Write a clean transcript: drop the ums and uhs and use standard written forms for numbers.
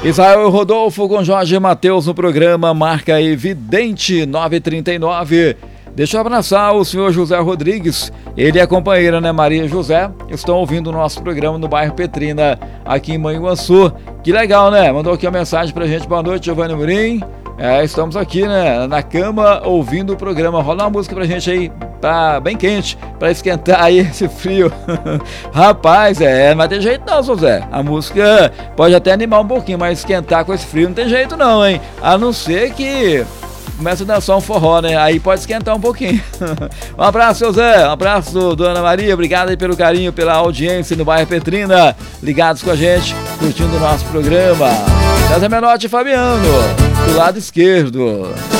Israel Rodolfo com Jorge Mateus no programa Marca Evidente 939. Deixa eu abraçar o senhor José Rodrigues, ele e a companheira, né, Maria José, estão ouvindo o nosso programa no bairro Petrina, aqui em Manhuaçu. Que legal, né? Mandou aqui uma mensagem pra gente. Boa noite, Giovanni Murim. Estamos aqui, né, na cama, ouvindo o programa. Rola uma música pra gente aí, tá bem quente, pra esquentar aí esse frio. Rapaz, não vai ter jeito não, José. A música pode até animar um pouquinho, mas esquentar com esse frio não tem jeito não, hein? A não ser que começa a dançar um forró, né? Aí pode esquentar um pouquinho. Um abraço, seu Zé. Um abraço, dona Maria. Obrigado aí pelo carinho, pela audiência no bairro Petrina. Ligados com a gente, curtindo o nosso programa. César Menotti e Fabiano, do lado esquerdo.